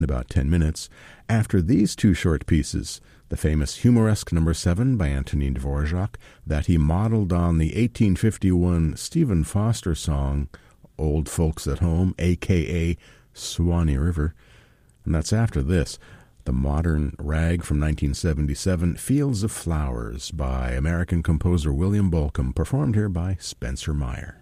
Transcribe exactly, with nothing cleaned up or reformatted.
in about ten minutes. After these two short pieces, the famous Humoresque Number seven by Antonin Dvorak, that he modeled on the eighteen fifty-one Stephen Foster song, Old Folks at Home, a k a. Swanee River. And that's after this, the modern rag from nineteen seventy-seven, Fields of Flowers by American composer William Bolcom, performed here by Spencer Meyer.